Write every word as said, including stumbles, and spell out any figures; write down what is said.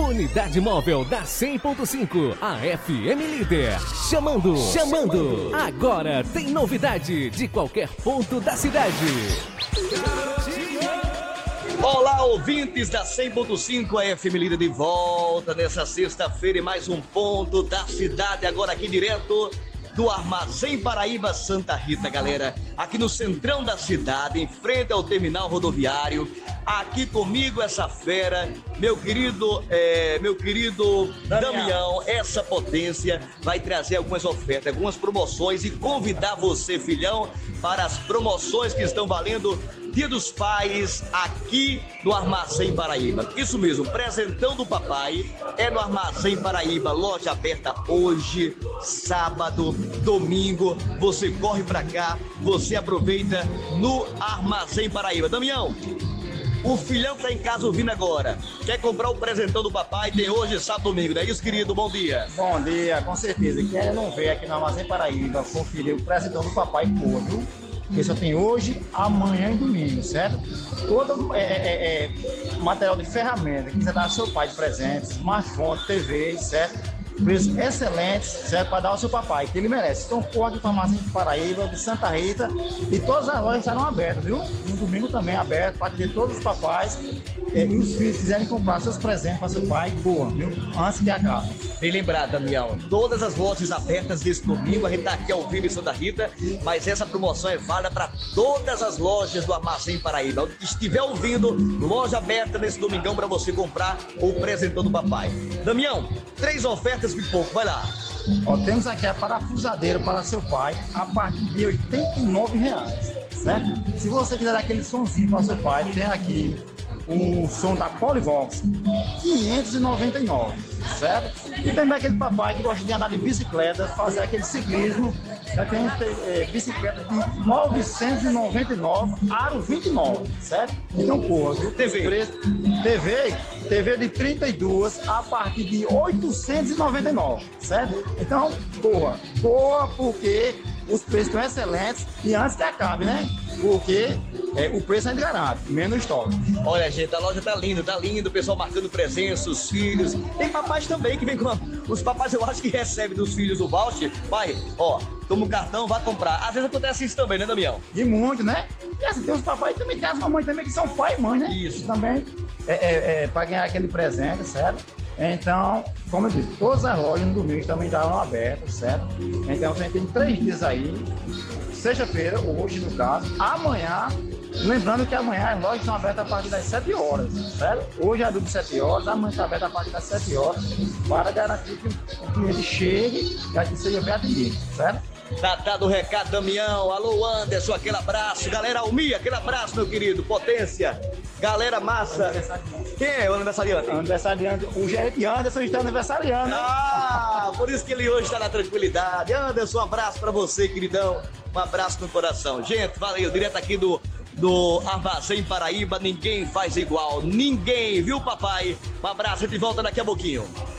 Unidade móvel da cem ponto cinco, a F M Líder. Chamando, chamando. Agora tem novidade de qualquer ponto da cidade. Olá, ouvintes da cem ponto cinco, a F M Líder de volta nessa sexta-feira e mais um ponto da cidade, agora aqui direto do Armazém Paraíba Santa Rita, galera, aqui no centrão da cidade, em frente ao terminal rodoviário. Aqui comigo essa fera, meu querido, é, meu querido Damião. Damião, essa potência vai trazer algumas ofertas, algumas promoções e convidar você, filhão, para as promoções que estão valendo Dia dos Pais aqui no Armazém Paraíba. Isso mesmo, presentão do papai é no Armazém Paraíba, loja aberta hoje, sábado, domingo. Você corre pra cá, você aproveita no Armazém Paraíba. Damião, o filhão que tá em casa ouvindo agora, quer comprar o presentão do papai, tem hoje, sábado, domingo, não é isso, querido? Bom dia. Bom dia, com certeza. Quem não veio aqui no Armazém Paraíba conferir o presentão do papai, pô, viu? Porque só tem hoje, amanhã e domingo, certo? Todo é, é, é, material de ferramenta que você dá ao seu pai de presentes, smartphone, T V, certo? Preços excelentes, certo? Para dar ao seu papai, que ele merece. Então, corre de Farmácia de Paraíba, de Santa Rita, e todas as lojas estarão abertas, viu? No domingo também aberto, para ter todos os papais é, e os filhos quiserem comprar seus presentes para seu pai, boa, viu? Antes que acabe. Bem lembrado, Damião. Todas as lojas abertas desse domingo, a gente está aqui ao vivo em Santa Rita, mas essa promoção é válida para todas as lojas do Armazém Paraíba. Onde estiver ouvindo, loja aberta nesse domingão para você comprar o presentão do papai. Damião, três ofertas de pouco, vai lá. Ó, temos aqui a parafusadeira para seu pai a partir de oitenta e nove reais, certo? Se você quiser dar aquele sonzinho para seu pai, tem aqui o som da Polivox, quinhentos e noventa e nove, certo? E também aquele papai que gosta de andar de bicicleta, fazer aquele ciclismo, já tem é, bicicleta de novecentos e noventa e nove, aro vinte e nove, certo? Então, porra, viu? T V. Preço, T V, T V de trinta e dois a partir de oitocentos e noventa e nove, certo? Então, boa, boa porque os preços estão excelentes e antes que acabe, né? Porque é, o preço ainda garante, menos estoque. Olha, gente, a loja tá linda, tá lindo, o pessoal marcando presença, os filhos. Tem papais também que vem com... Os papais eu acho que recebem dos filhos o voucher. Pai, ó, toma o cartão, vai comprar. Às vezes acontece isso também, né, Damião? E muito, né? E assim, tem os papais também, tem as mamães também que são pai e mãe, né? Isso. Também é, é, é para ganhar aquele presente, certo? Então, como eu disse, todas as lojas no domingo também estavam abertas, certo? Então, você tem três dias aí, sexta-feira, hoje no caso, amanhã, lembrando que amanhã as lojas estão abertas a partir das sete horas, certo? Hoje é a de sete horas, amanhã está aberta a partir das sete horas, para garantir que o cliente chegue e que seja bem atendido, certo? Tá dado o recado, Damião. Alô, Anderson, aquele abraço. Galera Almir, aquele abraço, meu querido. Potência. Galera massa. Quem é o aniversariante? Aniversariante. O gerente Anderson está aniversariando. Ah, por isso que ele hoje está na tranquilidade. Anderson, um abraço pra você, queridão. Um abraço no coração. Gente, valeu. Direto aqui do, do Armazém Paraíba. Ninguém faz igual. Ninguém, viu, papai? Um abraço. A gente volta daqui a pouquinho.